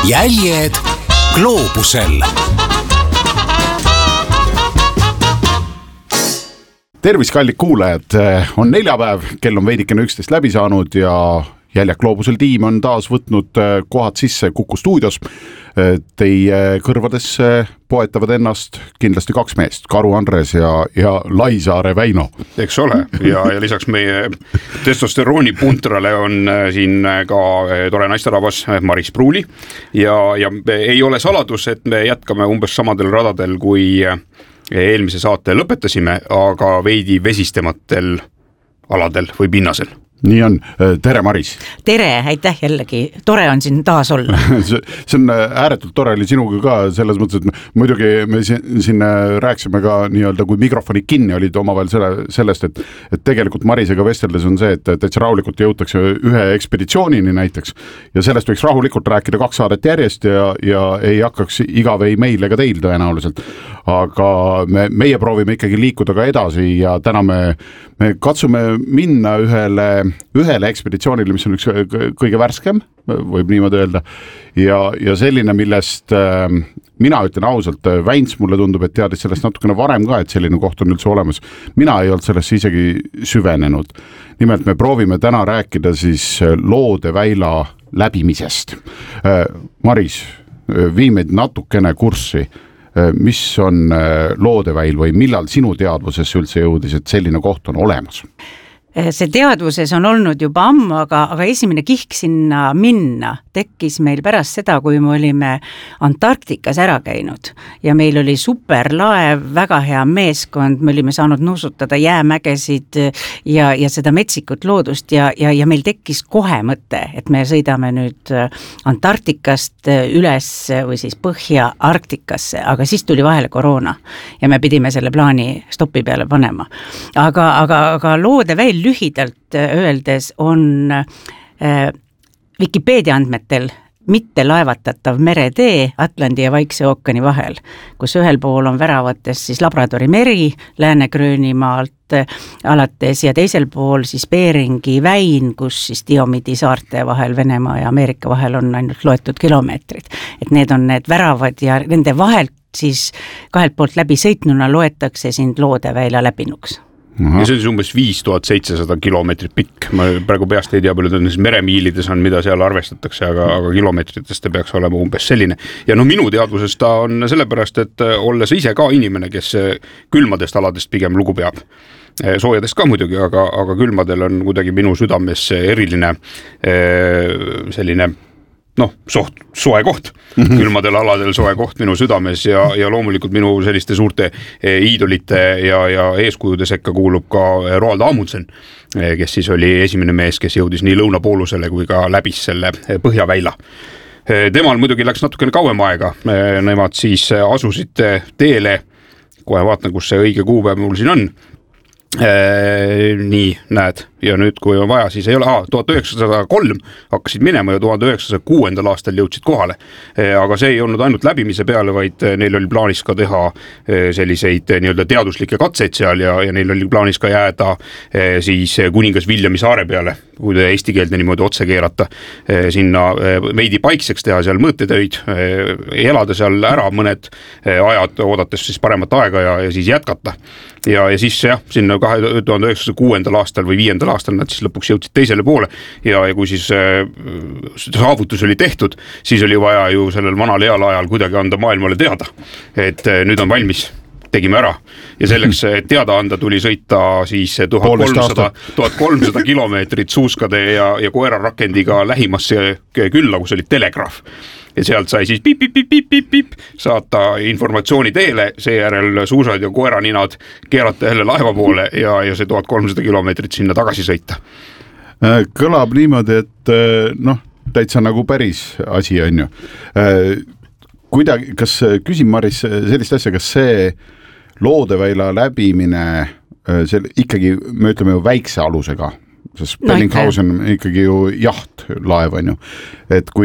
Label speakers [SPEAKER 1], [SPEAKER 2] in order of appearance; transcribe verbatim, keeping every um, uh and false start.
[SPEAKER 1] jäljed gloobusel.
[SPEAKER 2] Tervis, kallid kuulajad, on neljapäev, kell on veidikene üksteist läbi saanud ja Jäljed gloobusel tiim on taas võtnud kohad sisse Kuku stuudios. Teie kõrvadesse poetavad ennast kindlasti kaks meest, Karu Andres ja, ja Laisaare Väino.
[SPEAKER 3] Eks ole, ja, ja lisaks meie testosterooni puntrale on siin ka tore naisterahvas Maris Pruuli ja, ja ei ole saladus, et me jätkame umbes samadel radadel, kui eelmise saate lõpetasime, aga veidi vesistematel aladel või pinnasel.
[SPEAKER 2] Nii on. Tere, Maris.
[SPEAKER 4] Tere, aitäh jällegi. Tore on siin taas olla.
[SPEAKER 2] see on ääretult tore oli sinuga ka selles mõttes, et muidugi me siin, siin rääksime ka nii-öelda, kui mikrofoni kinni olid omavahel selle, sellest, et, et tegelikult Marisega vesteldes on see, et täitsa rahulikult jõutakse ühe ekspeditsioonini näiteks ja sellest võiks rahulikult rääkida kaks saadet järjest ja, ja ei hakkaks igav ei meil ega teil tõenäoliselt. Aga me, meie proovime ikkagi liikuda ka edasi ja täna me, me katsume minna ühele ühele ekspeditsioonile, mis on üks kõige värskem, võib niimoodi öelda, ja, ja selline, millest äh, mina ütlen ausalt, Väins mulle tundub, et teadis sellest natukene varem ka, et selline koht on üldse olemas. Mina ei olnud sellest isegi süvenenud. Nimelt me proovime täna rääkida siis Loodeväila läbimisest. Äh, Maris, vii meid natukene kurssi, mis on Loodeväil või millal sinu teadvusesse üldse jõudis, et selline koht on olemas?
[SPEAKER 4] See teadvuses on olnud juba ammu, aga, aga esimene kihk sinna minna tekkis meil pärast seda, kui me olime Antarktikas ära käinud ja meil oli super laev, väga hea meeskond, me olime saanud nuusutada jäämägesid ja, ja seda metsikut loodust ja, ja, ja meil tekkis kohe mõte, et me sõidame nüüd Antarktikast üles või siis Põhja-Arktikasse, aga siis tuli vahele koroona ja me pidime selle plaani stopi peale panema. Aga, aga, aga Loodeväil lühidalt öeldes on äh, Wikipedia andmetel mitte laevatatav meretee Atlandi ja Vaikse ookeani vahel, kus ühel pool on väravates siis Labradori meri Lääne-Gröönimaalt alates ja teisel pool siis Beringi väin, kus siis Diomidi saarte vahel Venemaa ja Ameerika vahel on ainult loetud kilomeetrid. Et need on need väravad ja nende vahelt siis kahelt poolt läbi sõitnuna loetakse sind Loodeväila läbinuks.
[SPEAKER 3] Aha. Ja see on umbes viis tuhat seitsesada kilomeetrit pikk. Ma praegu peast ei tea, palju meremiilides on, mida seal arvestatakse, aga, aga kilomeetritest ta peaks olema umbes selline. Ja no minu teadvuses ta on sellepärast, et olles ise ka inimene, kes külmadest aladest pigem lugu peab. Soojadest ka muidugi, aga, aga külmadel on kuidagi minu südames eriline selline noh, soht, soe koht, mm-hmm. külmadel aladel soe koht minu südames ja, ja loomulikult minu selliste suurte iidolite ja, ja eeskujude sekka kuulub ka Roald Amundsen, kes siis oli esimene mees, kes jõudis nii lõunapoolusele kui ka läbis selle Põhjaväila. Temal muidugi läks natukene kauem aega, nemad siis asusid teele, kohe vaatan, kus see õige kuupäev mul siin on. Ee, nii, näed, ja nüüd kui on vaja, siis ei ole, aa, tuhat üheksasada kolm hakkasid minema ja tuhat üheksasada kuus aastal jõudsid kohale. Ee, aga see ei olnud ainult läbimise peale, vaid neil oli plaanis ka teha selliseid nii-öelda teaduslikke katseid seal ja, ja neil oli plaanis ka jääda ee, siis kuningas Viljami saare peale, kui te eesti keelde niimoodi otse keerata, ee, sinna veidi paikseks teha seal mõõtetöid, elada seal ära mõned ajad, oodates siis paremat aega ja, ja siis jätkata. Ja, ja siis jah, sinna kahe tuhande üheksasaja kuuendal aastal või viiendal aastal nad siis lõpuks jõudsid teisele poole ja, ja kui siis äh, saavutus oli tehtud, siis oli vaja ju sellel vanal heal ajal kuidagi anda maailmale teada, et äh, nüüd on valmis, tegime ära ja selleks teada anda tuli sõita siis tuhat kolmsada kilomeetrit suuskade ja, ja koerarakendiga lähimasse külla, kus oli telegraaf. Ja sealt sai siis pip, pip, pip, pip, pip, pip, saata informatsiooni teele, seejärel suusad ja koeraninad keerata jälle laeva poole ja, ja see tuhat kolmsada kilomeetrit sinna tagasi sõita.
[SPEAKER 2] Kõlab niimoodi, et noh, täitsa nagu päris asi on ju. Kuidagi, kas küsin Maris sellist asja, kas see Loodeväila läbimine selle, ikkagi, me ütleme ju väikse alusega, sest Bellinghausen ikkagi ju jaht laev on ju, et kui